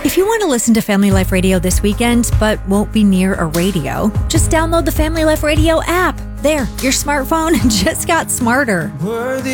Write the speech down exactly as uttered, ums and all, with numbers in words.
If you want to listen to Family Life Radio this weekend, but won't be near a radio, just download the Family Life Radio app. There, your smartphone just got smarter.